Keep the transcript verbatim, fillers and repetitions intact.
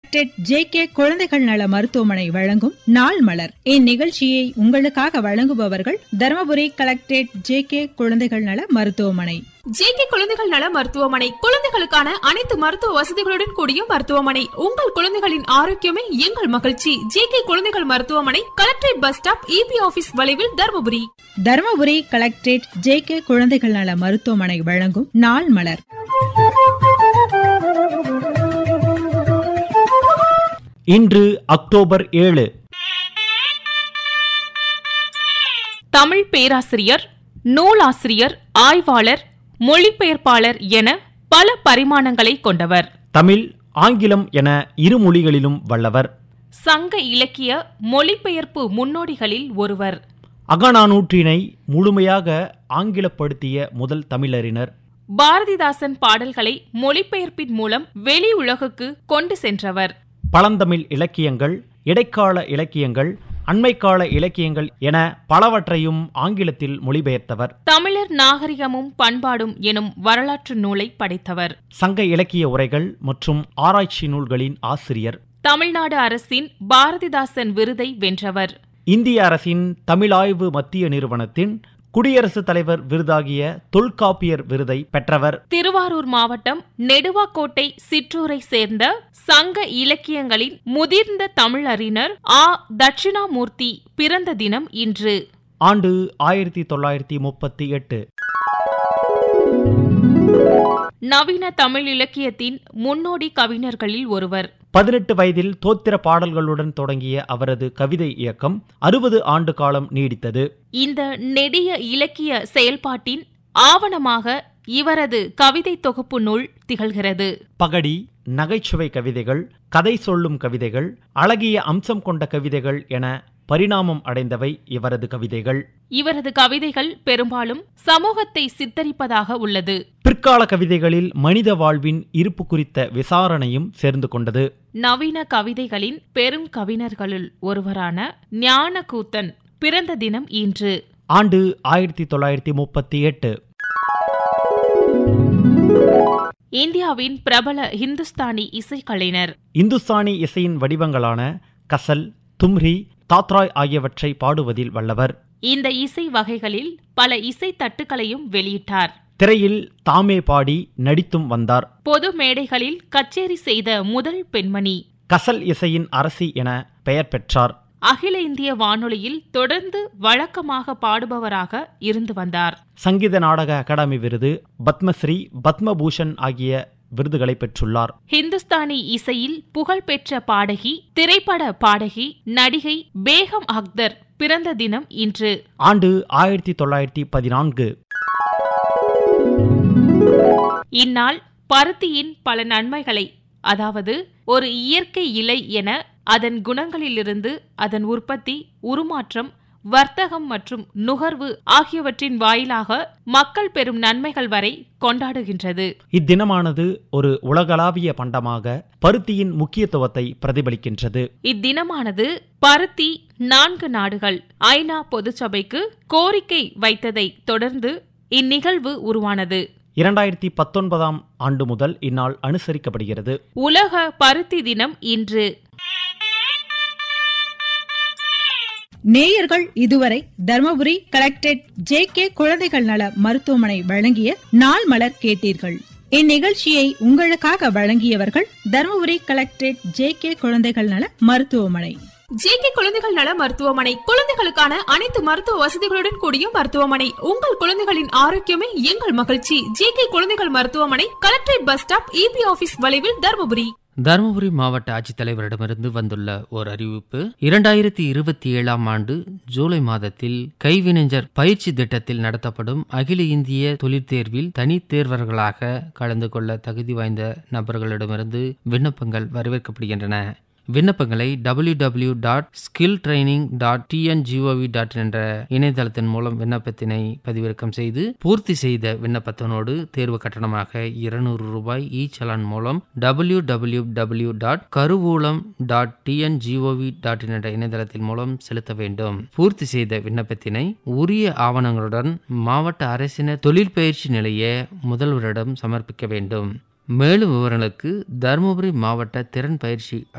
Collectorate J K குழந்தைகள் நல மருத்துவமனை வழங்கும் நாள் மலர். இந்நிகழ்ச்சியை உங்களுக்காக வழங்குபவர்கள் தருமபுரி கலெக்டரேட் ஜே கே குழந்தைகள் நல மருத்துவமனை. ஜே கே குழந்தைகள் நல மருத்துவமனை குழந்தைகளுக்கான அனைத்து மருத்துவ வசதிகளுடன் கூடிய மருத்துவமனை. உங்கள் குழந்தைகளின் ஆரோக்கியமே எங்கள் மகிழ்ச்சி. ஜே கே குழந்தைகள் மருத்துவமனை, collectorate bus stop, EB office வளைவில், Dharmapuri. Dharmapuri collectorate J K குழந்தைகள் நல மருத்துவமனை வழங்கும் நாள் மலர். இன்று அக்டோபர் ஏழு. தமிழ் பேராசிரியர், நூலாசிரியர், ஆய்வாளர், மொழிபெயர்ப்பாளர் என பல பரிமாணங்களை கொண்டவர். தமிழ், ஆங்கிலம் என இரு மொழிகளிலும் வல்லவர். சங்க இலக்கிய மொழிபெயர்ப்பு முன்னோடிகளில் ஒருவர். அகநானூற்றினை முழுமையாக ஆங்கிலப்படுத்திய முதல் தமிழறிஞர். பாரதிதாசன் பாடல்களை மொழிபெயர்ப்பின் மூலம் வெளி உலகுக்கு கொண்டு சென்றவர். பழந்தமிழ் இலக்கியங்கள், இடைக்கால இலக்கியங்கள், அண்மைக்கால இலக்கியங்கள் என பலவற்றையும் ஆங்கிலத்தில் மொழிபெயர்த்தவர். தமிழர் நாகரிகமும் பண்பாடும் எனும் வரலாற்று நூலை படைத்தவர். சங்க இலக்கிய உரைகள் மற்றும் ஆராய்ச்சி நூல்களின் ஆசிரியர். தமிழ்நாடு அரசின் பாரதிதாசன் விருதை வென்றவர். இந்திய அரசின் தமிழாய்வு மத்திய நிறுவனத்தின் குடியரசுத் தலைவர் விருதாகிய தொல்காப்பியர் விருதை பெற்றவர். திருவாரூர் மாவட்டம் நெடுவாக்கோட்டை சிற்றூரை சேர்ந்த சங்க இலக்கியங்களின் முதிர்ந்த தமிழறிஞர் ஆ தட்சிணாமூர்த்தி பிறந்த தினம் இன்று. ஆண்டு ஆயிரத்தி தொள்ளாயிரத்தி முப்பத்தி எட்டு. நவீன தமிழ் இலக்கியத்தின் முன்னோடி கவிஞர்களில் ஒருவர். பதினெட்டு வயதில் தோத்திர பாடல்களுடன் தொடங்கிய அவரது கவிதை இயக்கம் அறுபது ஆண்டு காலம் நீடித்தது. இந்த நெடிய இலக்கிய செயல்பாட்டின் ஆவணமாக இவரது கவிதை தொகுப்பு நூல் திகழ்கிறது. பகடி, நகைச்சுவை கவிதைகள், கதை சொல்லும் கவிதைகள், அழகிய அம்சம் கொண்ட கவிதைகள் என பரிணாமம் அடைந்தவை இவரது கவிதைகள். இவரது கவிதைகள் பெரும்பாலும் சமூகத்தை சித்தரிப்பதாக உள்ளது. பிற்கால கவிதைகளில் மனித வாழ்வின் இருப்பு குறித்த விசாரணையும் சேர்ந்து கொண்டது. நவீன கவிதைகளின் பெரும் கவிஞர்களுள் ஒருவரான ஞானக்கூத்தன் பிறந்த தினம் இன்று. ஆண்டு ஆயிரத்தி தொள்ளாயிரத்தி முப்பத்தி எட்டு. இந்தியாவின் பிரபல இந்துஸ்தானி இசைக்கலைஞர். இந்துஸ்தானி இசையின் வடிவங்களான கசல், தும்ரி, தாத்ராய் ஆகியவற்றை பாடுவதில் வல்லவர். இந்த இசை வகைகளில் பல இசை தட்டுக்களையும் வெளியிட்டார். திரையில் தாமே பாடி நடித்தும் வந்தார். பொது மேடைகளில் கச்சேரி செய்த முதல் பெண்மணி. கசல் இசையின் அரசி என பெயர் பெற்றார். அகில இந்திய வானொலியில் தொடர்ந்து வழக்கமாக பாடுபவராக இருந்து வந்தார். சங்கீத நாடக அகாடமி விருது, பத்மஸ்ரீ, பத்மபூஷன் ஆகிய விருதுகளை பெற்றுள்ளார். ஹிந்துஸ்தானி இசையில் புகழ்பெற்ற பாடகி, திரைப்பட பாடகி, நடிகை பேகம் அக்தர் பிறந்த தினம் இன்று. ஆண்டு ஆயிரத்தி தொள்ளாயிரத்தி பதினான்கு. இந்நாள் பருத்தியின் பல நன்மைகளை, அதாவது ஒரு இயற்கை இலை என அதன் குணங்களிலிருந்து அதன் உற்பத்தி, உருமாற்றம், வர்த்தகம் மற்றும் நுகர்வு ஆகியவற்றின் வாயிலாக மக்கள் பெறும் நன்மைகள் வரை கொண்டாடுகின்றது. இத்தினமானது ஒரு உலகளாவிய பண்டமாக பருத்தியின் முக்கியத்துவத்தை பிரதிபலிக்கின்றது. இத்தினமானது பருத்தி நான்கு நாடுகள் ஐநா பொதுச்சபைக்கு கோரிக்கை வைத்ததை தொடர்ந்து இந்நிகழ்வு உருவானது. இரண்டாயிரத்தி பத்தொன்பதாம் ஆண்டு முதல் இந்நாள் அனுசரிக்கப்படுகிறது. உலக பருத்தி தினம் இன்று. நேயர்கள் இதுவரை தர்மபுரி கலெக்டரேட் ஜே கே குழந்தைகள் நல மருத்துவமனை வழங்கிய நாள் மலர் கேட்டீர்கள். இந்நிகழ்ச்சியை உங்களுக்காக வழங்கியவர்கள் தர்மபுரி கலெக்டரேட் ஜே கே குழந்தைகள் நல மருத்துவமனை. ஜே கே குழந்தைகள் நல மருத்துவமனை குழந்தைகளுக்கான அனைத்து மருத்துவ வசதிகளுடன் கூடிய மருத்துவமனை. உங்கள் குழந்தைகளின் ஆரோக்கியமே எங்கள் மகிழ்ச்சி. ஜே கே குழந்தைகள் மருத்துவமனை, collectorate bus stop, EB office வளைவில், தருமபுரி. தருமபுரி மாவட்ட ஆட்சித்தலைவரிடமிருந்து வந்துள்ள ஓர் அறிவிப்பு. இரண்டாயிரத்தி இருபத்தி ஏழாம் ஆண்டு ஜூலை மாதத்தில் கைவினைஞர் பயிற்சி திட்டத்தில் நடத்தப்படும் அகில இந்திய தொழிற்தேர்வில் தனித் தேர்வர்களாக கலந்து கொள்ள தகுதி வாய்ந்த நபர்களிடமிருந்து விண்ணப்பங்கள் வரவேற்கப்படுகின்றன. விண்ணப்பங்களை W W dot skill training dot TN gov dot என்ற இணையதளத்தின் மூலம் விண்ணப்பத்தினை பதிவிறக்கம் செய்து பூர்த்தி செய்த விண்ணப்பத்தினோடு தேர்வு கட்டணமாக இருநூறு ரூபாய் இ சலான் மூலம் W W W dot கருவூலம் dot TN gov dot என்ற இணையதளத்தின் மூலம் செலுத்த வேண்டும். பூர்த்தி செய்த விண்ணப்பத்தினை உரிய ஆவணங்களுடன் மாவட்ட அரசினர் தொழில் பயிற்சி நிலைய முதல்வரிடம் சமர்ப்பிக்க வேண்டும். மேலும் விவரங்களுக்கு தருமபுரி மாவட்ட திறன் பயிற்சி